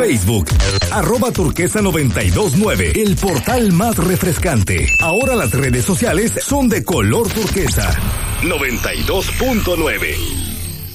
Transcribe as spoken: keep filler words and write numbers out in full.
Facebook, arroba turquesa noventa y dos nueve, el portal más refrescante. Ahora las redes sociales son de color turquesa. noventa y dos punto nueve.